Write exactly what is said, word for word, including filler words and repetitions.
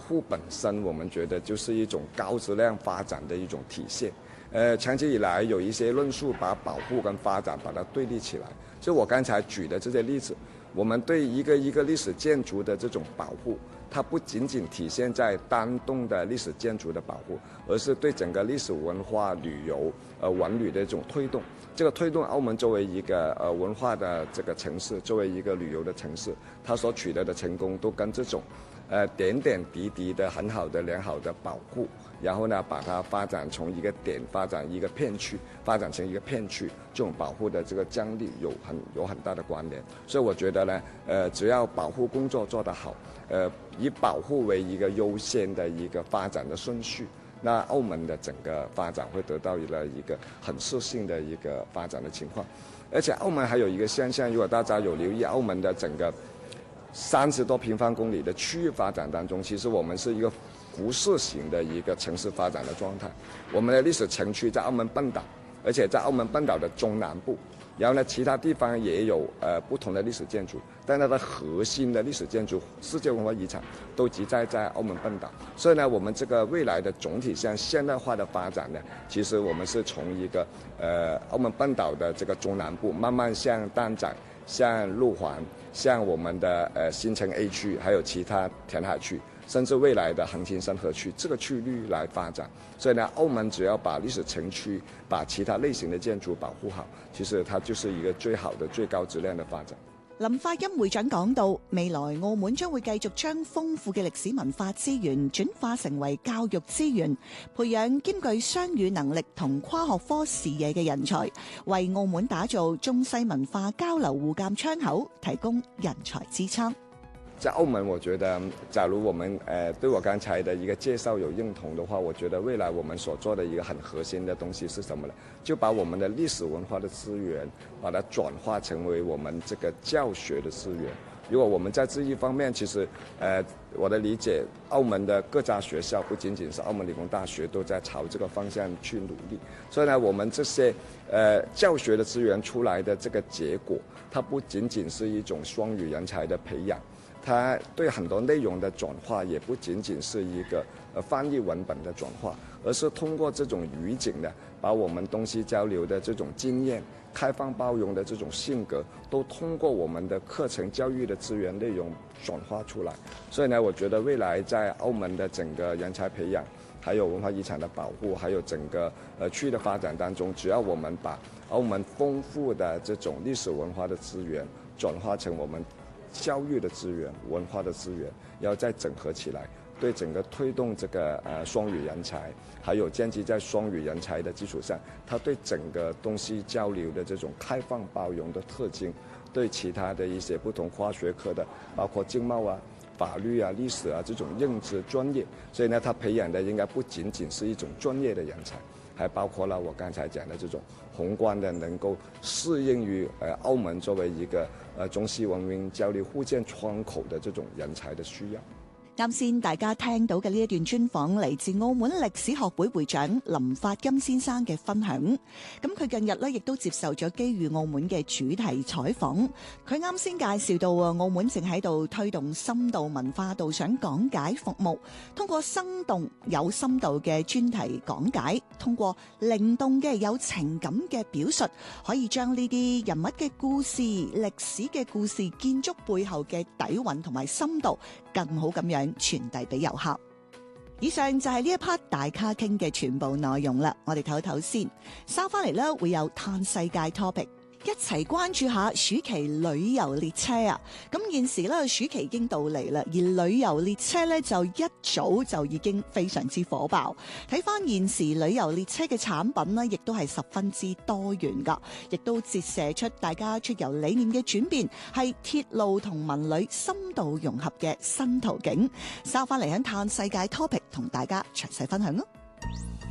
护本身，我们觉得就是一种高质量发展的一种体现。呃，长期以来有一些论述把保护跟发展把它对立起来，就我刚才举的这些例子，我们对一个一个历史建筑的这种保护，它不仅仅体现在单栋的历史建筑的保护，而是对整个历史文化旅游呃文旅的一种推动。这个推动澳门作为一个呃文化的这个城市，作为一个旅游的城市，它所取得的成功都跟这种呃点点滴滴的很好的良好的保护，然后呢把它发展从一个点发展一个片区，发展成一个片区，这种保护的这个张力有很有很大的关联。所以我觉得呢，呃只要保护工作做得好，呃以保护为一个优先的一个发展的顺序，那澳门的整个发展会得到一个一个很适性的一个发展的情况。而且澳门还有一个现象，如果大家有留意澳门的整个三十多平方公里的区域发展当中，其实我们是一个辐射型的一个城市发展的状态。我们的历史城区在澳门半岛，而且在澳门半岛的中南部，然后呢其他地方也有呃不同的历史建筑，但它的核心的历史建筑世界文化遗产都集在在澳门半岛。所以呢我们这个未来的总体向现代化的发展呢，其实我们是从一个呃澳门半岛的这个中南部慢慢向蛋仔、向路环、像我们的呃新城 A 区，还有其他填海区，甚至未来的横琴深合区这个区域来发展。所以呢，澳門只要把歷史城區、把其他類型的建築保護好，其實它就是一個最好的、最高質量的發展。 林發欽會長講到，未來澳門將會繼續將豐富嘅歷史文化資源轉化成為教育資源，培養兼具雙語能力同跨學科視野嘅人才，為澳門打造中西文化交流互鑑窗口，提供人才支撐。 在澳門，我覺得，假如我們呃對我剛才的一個介紹有認同的話，我覺得未來我們所做的一個很核心的東西是什麼呢？就把我們的歷史文化的資源，把它轉化成為我們這個教學的資源。如果我們在這一方面，其實呃我的理解，澳門的各家學校不僅僅是澳門理工大學都在朝這個方向去努力。所以呢，我們這些呃教學的資源出來的這個結果，它不僅僅是一種雙語人才的培養。它對很多內容的轉化也不僅僅是一個呃翻譯文本的轉化，而是通過這種語境呢，把我們東西交流的這種經驗、開放包容的這種性格，都通過我們的課程教育的資源內容轉化出來。所以呢，我覺得未來在澳門的整個人才培養，還有文化遺產的保護，還有整個呃區域的發展當中，只要我們把澳門豐富的這種歷史文化的資源轉化成我們教育的資源、文化的資源，然後再整合起來，對整個推動這個呃雙語人才，還有建基在雙語人才的基礎上，它對整個東西交流的這種開放包容的特徵，對其他的一些不同跨學科的，包括經貿啊、法律啊、歷史啊這種認知專業，所以呢，它培養的應該不僅僅是一種專業的人才，還包括了我剛才講的這種宏觀的，能夠適應於呃澳門作為一個呃中西文明交流互鑑窗口的這種人才的需要。 啱先大家聽到嘅呢一段專訪嚟自澳門歷史學會會長林發欽先生嘅分享。咁佢近日咧亦都接受咗機遇澳門嘅主題採訪。佢啱先介紹到啊，澳門正喺度推動深度文化導賞講解服務，通過生動有深度嘅專題講解，通過靈動嘅有情感嘅表述，可以將呢啲人物嘅故事、歷史嘅故事、建築背後嘅底蘊同埋深度，更好咁樣傳遞俾遊客。以上就係呢一 part 大咖傾嘅全部內容啦，我哋唞一唞先，收翻嚟咧會有嘆世界 topic。一齊關注下暑期旅遊列車啊！咁現時咧暑期已經到嚟啦，而旅遊列車咧就一早就已經非常之火爆。睇翻現時旅遊列車嘅產品呢，亦都係十分之多元噶，亦都折射出大家出遊理念嘅轉變，係鐵路同文旅深度融合嘅新途徑。收翻嚟喺嘆世界 topic 同大家詳細分享咯。